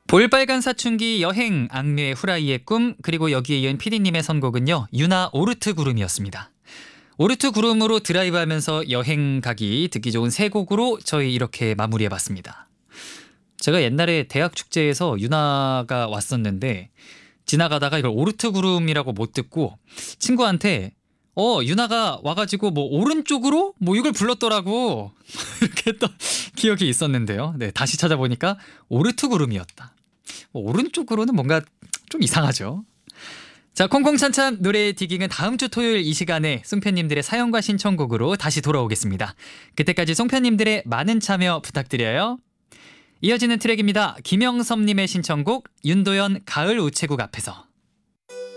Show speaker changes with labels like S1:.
S1: 볼빨간 사춘기 여행 악뮤의 후라이의 꿈 그리고 여기에 이은 PD님의 선곡은요. 유나 오르트 구름이었습니다. 오르트 구름으로 드라이브하면서 여행 가기 듣기 좋은 세 곡으로 저희 이렇게 마무리해봤습니다. 제가 옛날에 대학 축제에서 유나가 왔었는데 지나가다가 이걸 오르트 구름이라고 못 듣고 친구한테 유나가 와가지고 뭐 오른쪽으로 뭐 이걸 불렀더라고 이렇게 했던 기억이 있었는데요. 네, 다시 찾아보니까 오르트 구름이었다. 오른쪽으로는 뭔가 좀 이상하죠. 자, 콩콩찬찬 노래 디깅은 다음 주 토요일 이 시간에 송편님들의 사연과 신청곡으로 다시 돌아오겠습니다. 그때까지 송편님들의 많은 참여 부탁드려요. 이어지는 트랙입니다. 김영섭님의 신청곡 윤도현 가을 우체국 앞에서.